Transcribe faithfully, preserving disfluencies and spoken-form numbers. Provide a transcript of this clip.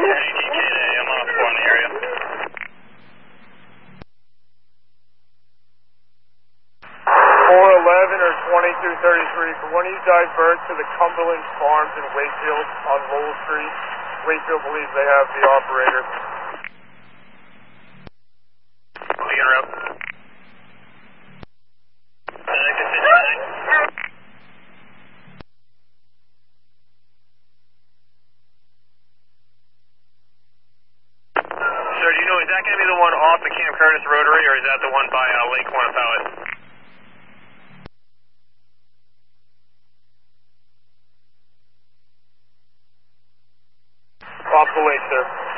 eighteen K to A M on four in the area. four eleven or twenty-two thirty-three, for when you divert to the Cumberland Farms in Wakefield on Lowell Street, Wakefield believes they have the operator. We interrupt. Uh, continue. Sir, do you know, is that going to be the one off the Camp Curtis Rotary, or is that the one by uh, Lake Quannapowitt? Off the lake, sir.